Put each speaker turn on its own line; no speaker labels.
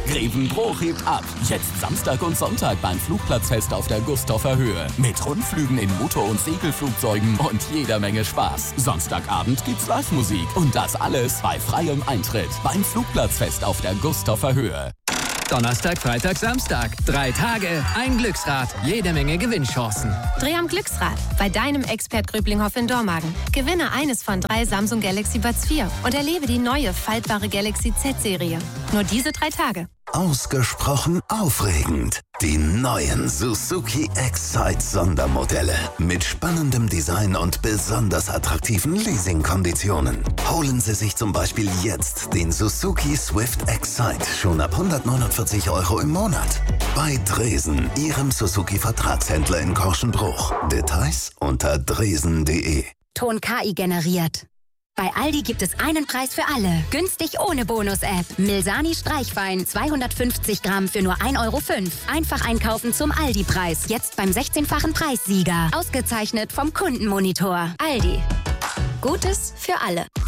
Grevenbroich hebt ab. Jetzt Samstag und Sonntag beim Flugplatzfest auf der Gusthofer Höhe. Mit Rundflügen in Motor- und Segelflugzeugen und jeder Menge Spaß. Sonntagabend gibt's Live-Musik. Und das alles bei freiem Eintritt beim Flugplatzfest auf der Gusthofer Höhe.
Donnerstag, Freitag, Samstag. 3 Tage, ein Glücksrad, jede Menge Gewinnchancen.
Dreh am Glücksrad bei deinem Expert Gröblinghoff in Dormagen. Gewinne eines von 3 Samsung Galaxy Buds 4 und erlebe die neue faltbare Galaxy Z-Serie. Nur diese 3 Tage.
Ausgesprochen aufregend. Die neuen Suzuki Excite Sondermodelle. Mit spannendem Design und besonders attraktiven Leasingkonditionen. Holen Sie sich zum Beispiel jetzt den Suzuki Swift Excite schon ab 149 € im Monat. Bei Dresen, Ihrem Suzuki-Vertragshändler in Korschenbruch. Details unter dresen.de.
Ton KI generiert. Bei Aldi gibt es einen Preis für alle. Günstig ohne Bonus-App. Milsani Streichwein 250 Gramm für nur 1,05 €. Einfach einkaufen zum Aldi-Preis. Jetzt beim 16-fachen Preissieger. Ausgezeichnet vom Kundenmonitor. Aldi. Gutes für alle.